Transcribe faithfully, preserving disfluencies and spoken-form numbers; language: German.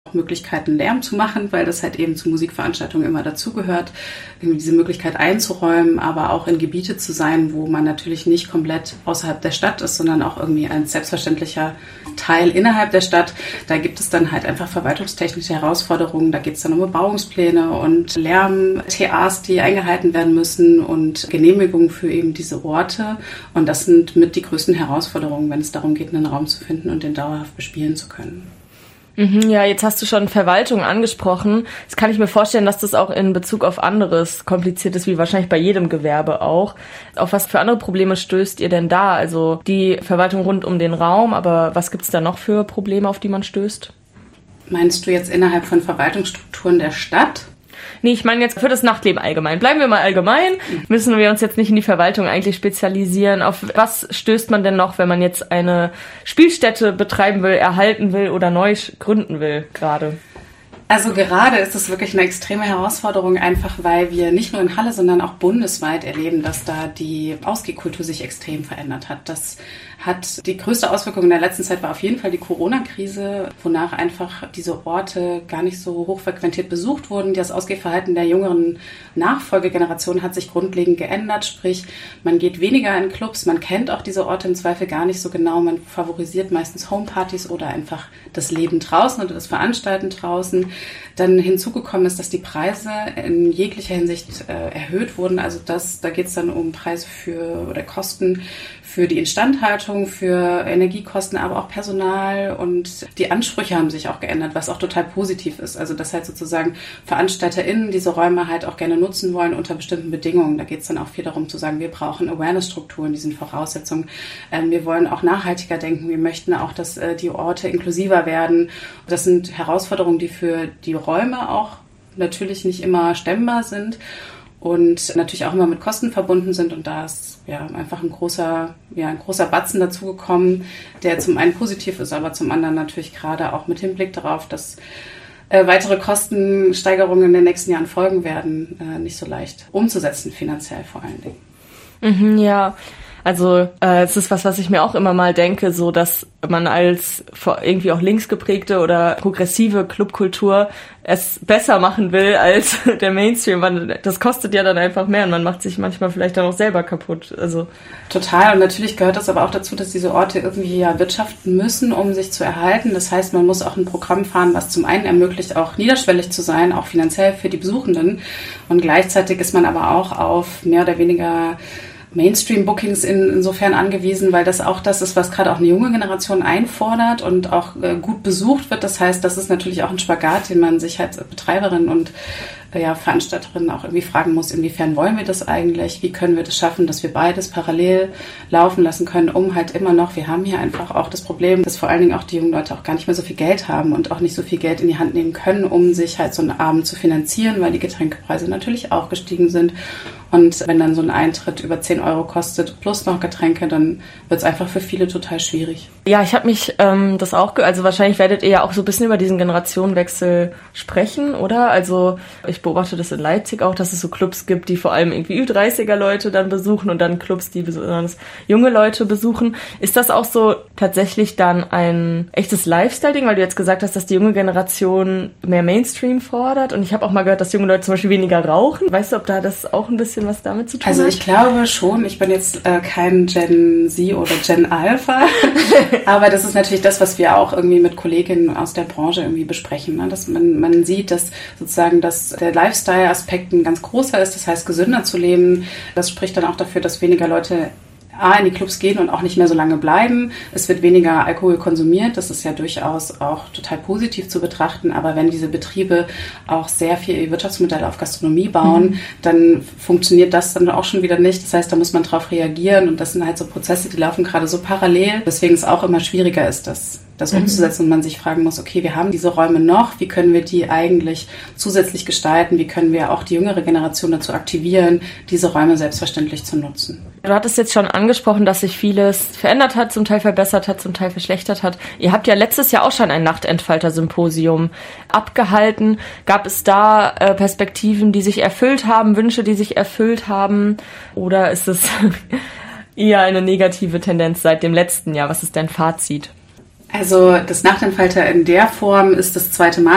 Möglichkeiten, Lärm zu machen, weil das halt eben zu Musikveranstaltungen immer dazugehört, diese Möglichkeit einzuräumen, aber auch in Gebiete zu sein, wo man natürlich nicht komplett außerhalb der Stadt ist, sondern auch irgendwie ein selbstverständlicher Teil innerhalb der Stadt. Da gibt es dann halt einfach verwaltungstechnische Herausforderungen. Da geht es dann um Bebauungspläne und Lärm-T As, die eingehalten werden müssen und Genehmigungen für eben diese Orte. Und das sind mit die größten Herausforderungen, wenn es darum geht, einen Raum zu finden und den dauerhaft bespielen zu können. Ja, jetzt hast du schon Verwaltung angesprochen. Jetzt kann ich mir vorstellen, dass das auch in Bezug auf anderes kompliziert ist, wie wahrscheinlich bei jedem Gewerbe auch. Auf was für andere Probleme stößt ihr denn da? Also die Verwaltung rund um den Raum, aber was gibt's da noch für Probleme, auf die man stößt? Meinst du jetzt innerhalb von Verwaltungsstrukturen der Stadt? Nee, ich meine jetzt für das Nachtleben allgemein. Bleiben wir mal allgemein. Müssen wir uns jetzt nicht in die Verwaltung eigentlich spezialisieren. Auf was stößt man denn noch, wenn man jetzt eine Spielstätte betreiben will, erhalten will oder neu gründen will gerade? Also gerade ist es wirklich eine extreme Herausforderung, einfach weil wir nicht nur in Halle, sondern auch bundesweit erleben, dass da die Ausgehkultur sich extrem verändert hat. Das hat die größte Auswirkung in der letzten Zeit war auf jeden Fall die Corona-Krise, wonach einfach diese Orte gar nicht so hochfrequentiert besucht wurden. Das Ausgehverhalten der jüngeren Nachfolgegeneration hat sich grundlegend geändert, sprich man geht weniger in Clubs, man kennt auch diese Orte im Zweifel gar nicht so genau, man favorisiert meistens Homepartys oder einfach das Leben draußen oder das Veranstalten draußen. Dann hinzugekommen ist, dass die Preise in jeglicher Hinsicht äh, erhöht wurden. Also das, da geht es dann um Preise für oder Kosten für die Instandhaltung, für Energiekosten, aber auch Personal, und die Ansprüche haben sich auch geändert, was auch total positiv ist. Also dass halt sozusagen VeranstalterInnen diese Räume halt auch gerne nutzen wollen unter bestimmten Bedingungen. Da geht es dann auch viel darum zu sagen, wir brauchen Awareness-Strukturen, diesen Voraussetzungen. Ähm, wir wollen auch nachhaltiger denken. Wir möchten auch, dass äh, die Orte inklusiver werden. Das sind Herausforderungen, die für die Räume auch natürlich nicht immer stemmbar sind und natürlich auch immer mit Kosten verbunden sind, und da ist ja einfach ein großer, ja, ein großer Batzen dazugekommen, der zum einen positiv ist, aber zum anderen natürlich gerade auch mit Hinblick darauf, dass äh, weitere Kostensteigerungen in den nächsten Jahren folgen werden, äh, nicht so leicht umzusetzen, finanziell vor allen Dingen. Mhm, ja. Also äh, es ist was, was ich mir auch immer mal denke, so dass man als irgendwie auch linksgeprägte oder progressive Clubkultur es besser machen will als der Mainstream. Man, das kostet ja dann einfach mehr und man macht sich manchmal vielleicht dann auch selber kaputt. Also total, und natürlich gehört das aber auch dazu, dass diese Orte irgendwie ja wirtschaften müssen, um sich zu erhalten. Das heißt, man muss auch ein Programm fahren, was zum einen ermöglicht, auch niederschwellig zu sein, auch finanziell für die Besuchenden, und gleichzeitig ist man aber auch auf mehr oder weniger Mainstream-Bookings in, insofern angewiesen, weil das auch das ist, was gerade auch eine junge Generation einfordert und auch äh, gut besucht wird. Das heißt, das ist natürlich auch ein Spagat, den man sich als Betreiberin und äh, ja, Veranstalterin auch irgendwie fragen muss, inwiefern wollen wir das eigentlich? Wie können wir das schaffen, dass wir beides parallel laufen lassen können, um halt immer noch, wir haben hier einfach auch das Problem, dass vor allen Dingen auch die jungen Leute auch gar nicht mehr so viel Geld haben und auch nicht so viel Geld in die Hand nehmen können, um sich halt so einen Abend zu finanzieren, weil die Getränkepreise natürlich auch gestiegen sind. Und wenn dann so ein Eintritt über zehn Euro kostet, plus noch Getränke, dann wird es einfach für viele total schwierig. Ja, ich habe mich ähm, das auch, ge- also wahrscheinlich werdet ihr ja auch so ein bisschen über diesen Generationenwechsel sprechen, oder? Also ich beobachte das in Leipzig auch, dass es so Clubs gibt, die vor allem irgendwie Ü dreißiger Leute dann besuchen und dann Clubs, die besonders junge Leute besuchen. Ist das auch so tatsächlich dann ein echtes Lifestyle-Ding, weil du jetzt gesagt hast, dass die junge Generation mehr Mainstream fordert, und ich habe auch mal gehört, dass junge Leute zum Beispiel weniger rauchen. Weißt du, ob da das auch ein bisschen was damit zu tun also hat? Also ich glaube schon, ich bin jetzt äh, kein Gen Z oder Gen Alpha, aber das ist natürlich das, was wir auch irgendwie mit Kolleginnen aus der Branche irgendwie besprechen, ne? Dass man, man sieht, dass sozusagen dass der Lifestyle-Aspekt ein ganz großer ist, das heißt gesünder zu leben. Das spricht dann auch dafür, dass weniger Leute A, in die Clubs gehen und auch nicht mehr so lange bleiben. Es wird weniger Alkohol konsumiert. Das ist ja durchaus auch total positiv zu betrachten. Aber wenn diese Betriebe auch sehr viel Wirtschaftsmodelle auf Gastronomie bauen, mhm. dann funktioniert das dann auch schon wieder nicht. Das heißt, da muss man drauf reagieren. Und das sind halt so Prozesse, die laufen gerade so parallel. Deswegen es auch immer schwieriger ist, das das umzusetzen, und man sich fragen muss, okay, wir haben diese Räume noch, wie können wir die eigentlich zusätzlich gestalten, wie können wir auch die jüngere Generation dazu aktivieren, diese Räume selbstverständlich zu nutzen. Du hattest jetzt schon angesprochen, dass sich vieles verändert hat, zum Teil verbessert hat, zum Teil verschlechtert hat. Ihr habt ja letztes Jahr auch schon ein Nachtentfalter-Symposium abgehalten. Gab es da äh, Perspektiven, die sich erfüllt haben, Wünsche, die sich erfüllt haben, oder ist es eher eine negative Tendenz seit dem letzten Jahr? Was ist dein Fazit? Also das Nachtentfalter in der Form ist das zweite Mal.